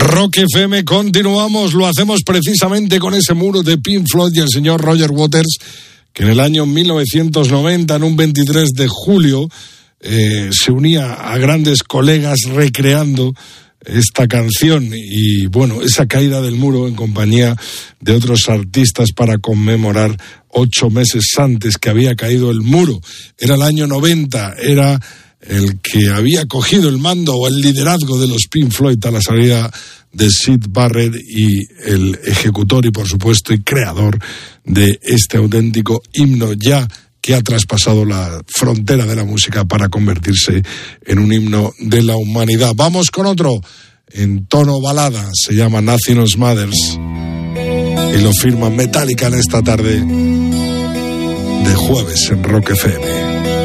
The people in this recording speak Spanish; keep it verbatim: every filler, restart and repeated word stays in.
Rock F M, continuamos, lo hacemos precisamente con ese muro de Pink Floyd y el señor Roger Waters, que en el año mil novecientos noventa, en un veintitrés de julio, eh, se unía a grandes colegas recreando esta canción y, bueno, esa caída del muro en compañía de otros artistas para conmemorar ocho meses antes que había caído el muro. Era el año noventa, era el que había cogido el mando o el liderazgo de los Pink Floyd a la salida de Syd Barrett y el ejecutor y, por supuesto, y creador de este auténtico himno ya que ha traspasado la frontera de la música para convertirse en un himno de la humanidad. Vamos con otro en tono balada, se llama Nothing Else Matters y lo firma Metallica en esta tarde de jueves en Rock F M.